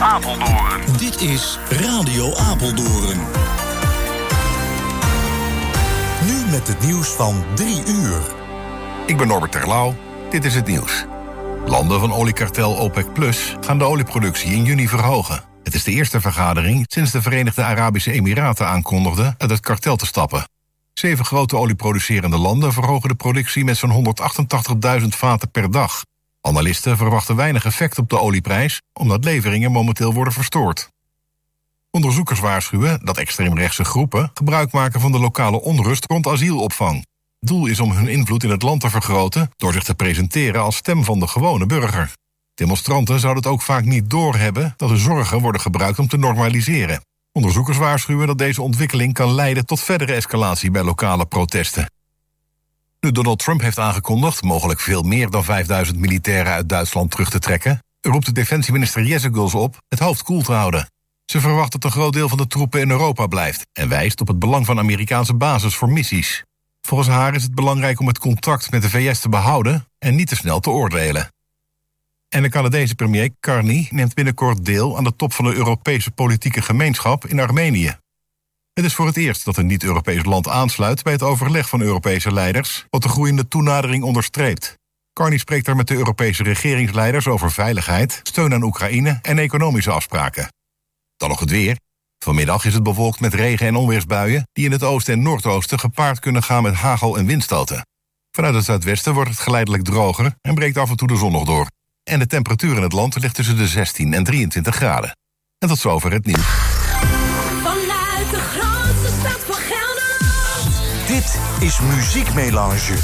Apeldoorn. Dit is Radio Apeldoorn. Nu met het nieuws van 3 uur. Ik ben Norbert Terlouw. Dit is het nieuws. Landen van oliekartel OPEC Plus gaan de olieproductie in juni verhogen. Het is de eerste vergadering sinds de Verenigde Arabische Emiraten aankondigden uit het kartel te stappen. 7 grote olieproducerende landen verhogen de productie met zo'n 188.000 vaten per dag. Analisten verwachten weinig effect op de olieprijs, omdat leveringen momenteel worden verstoord. Onderzoekers waarschuwen dat extreemrechtse groepen gebruik maken van de lokale onrust rond asielopvang. Het doel is om hun invloed in het land te vergroten door zich te presenteren als stem van de gewone burger. Demonstranten zouden het ook vaak niet doorhebben dat de zorgen worden gebruikt om te normaliseren. Onderzoekers waarschuwen dat deze ontwikkeling kan leiden tot verdere escalatie bij lokale protesten. Nu Donald Trump heeft aangekondigd mogelijk veel meer dan 5000 militairen uit Duitsland terug te trekken, roept de defensieminister Jessicus op het hoofd koel te houden. Ze verwacht dat een groot deel van de troepen in Europa blijft en wijst op het belang van Amerikaanse bases voor missies. Volgens haar is het belangrijk om het contact met de VS te behouden en niet te snel te oordelen. En de Canadese premier Carney neemt binnenkort deel aan de top van de Europese politieke gemeenschap in Armenië. Het is voor het eerst dat een niet-Europees land aansluit bij het overleg van Europese leiders, wat de groeiende toenadering onderstreept. Carney spreekt daar met de Europese regeringsleiders over veiligheid, steun aan Oekraïne en economische afspraken. Dan nog het weer. Vanmiddag is het bewolkt met regen- en onweersbuien die in het oosten en noordoosten gepaard kunnen gaan met hagel- en windstoten. Vanuit het zuidwesten wordt het geleidelijk droger en breekt af en toe de zon nog door. En de temperatuur in het land ligt tussen de 16 en 23 graden. En tot zover het nieuws. Vanuit de grootste stad van Gelderland. Dit is Muziekmelange.